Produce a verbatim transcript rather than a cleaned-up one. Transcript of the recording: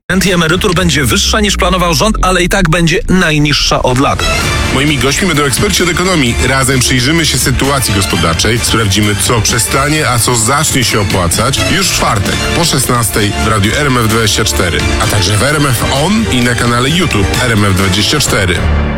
Rent i emerytur będzie wyższa niż planował rząd, ale i tak będzie najniższa od lat. Moimi gośćmi będą eksperci od ekonomii. Razem przyjrzymy się sytuacji gospodarczej, sprawdzimy, co przestanie, a co zacznie się opłacać już w czwartek po szesnastej w radiu R M F dwadzieścia cztery, a także w R M F On i na kanale YouTube R M F dwadzieścia cztery.